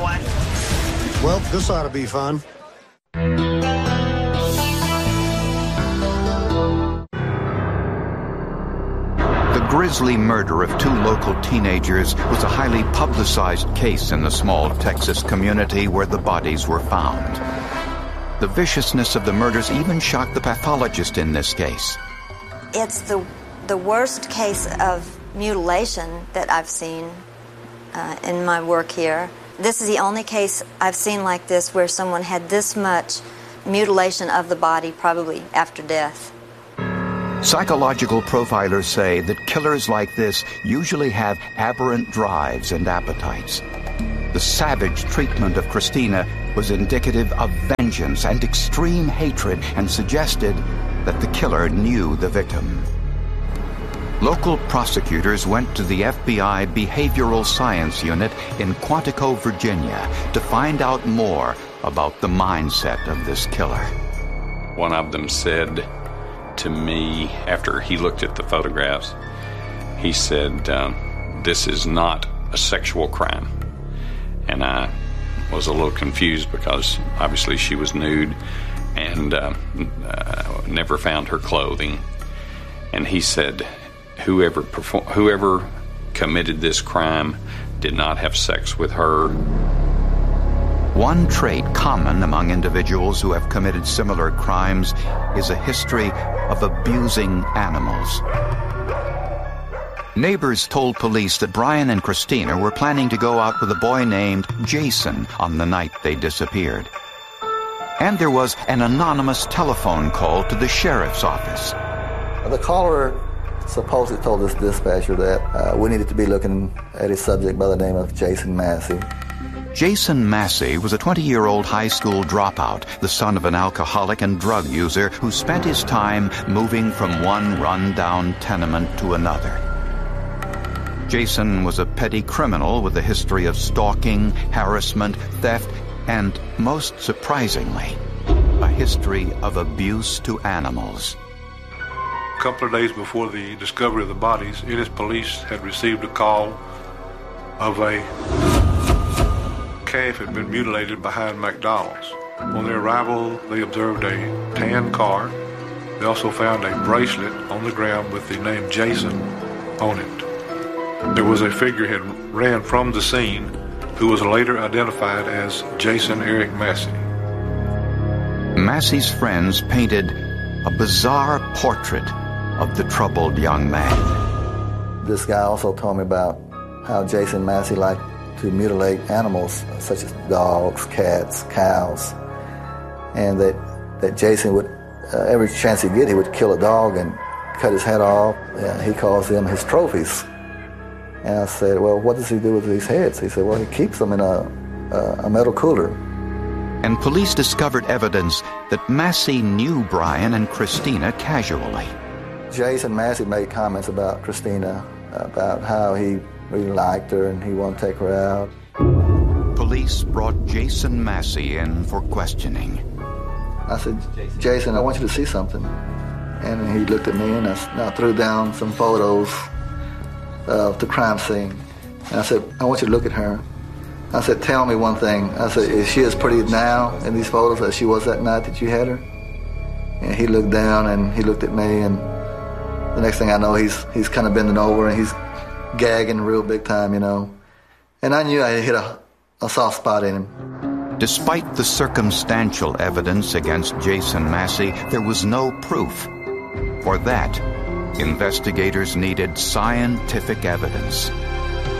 what? Well, this ought to be fun. The grisly murder of two local teenagers was a highly publicized case in the small Texas community where the bodies were found. The viciousness of the murders even shocked the pathologist in this case. It's the worst case of mutilation that I've seen in my work here. This is the only case I've seen like this where someone had this much mutilation of the body, probably after death. Psychological profilers say that killers like this usually have aberrant drives and appetites. The savage treatment of Christina was indicative of vengeance and extreme hatred and suggested that the killer knew the victim. Local prosecutors went to the FBI Behavioral Science Unit in Quantico, Virginia, to find out more about the mindset of this killer. One of them said to me, after he looked at the photographs, he said, this is not a sexual crime. And I was a little confused because obviously she was nude and never found her clothing. And he said, whoever committed this crime did not have sex with her. One trait common among individuals who have committed similar crimes is a history of abusing animals. Neighbors told police that Brian and Christina were planning to go out with a boy named Jason on the night they disappeared. And there was an anonymous telephone call to the sheriff's office. The caller supposedly told this dispatcher that we needed to be looking at a subject by the name of Jason Massey. Jason Massey was a 20-year-old high school dropout, the son of an alcoholic and drug user who spent his time moving from one run-down tenement to another. Jason was a petty criminal with a history of stalking, harassment, theft, and, most surprisingly, a history of abuse to animals. A couple of days before the discovery of the bodies, Ennis police had received a call of a calf had been mutilated behind McDonald's. On their arrival, they observed a tan car. They also found a bracelet on the ground with the name Jason on it. There was a figure had ran from the scene who was later identified as Jason Eric Massey. Massey's friends painted a bizarre portrait of the troubled young man. This guy also told me about how Jason Massey liked to mutilate animals such as dogs, cats, cows, and that Jason would, every chance he'd get, he would kill a dog and cut his head off. He calls them his trophies. And I said, well, what does he do with these heads? He said, well, he keeps them in a metal cooler. And police discovered evidence that Massey knew Brian and Christina casually. Jason Massey made comments about Christina, about how he really liked her and he wanted to take her out. Police brought Jason Massey in for questioning. I said, Jason, I want you to see something. And he looked at me and I threw down some photos of the crime scene. And I said, I want you to look at her. I said, tell me one thing. I said, is she as pretty now in these photos as she was that night that you had her? And he looked down and he looked at me, and the next thing I know, he's kind of bending over and he's gagging real big time, you know. And I knew I had hit a soft spot in him. Despite the circumstantial evidence against Jason Massey, there was no proof. For that, investigators needed scientific evidence.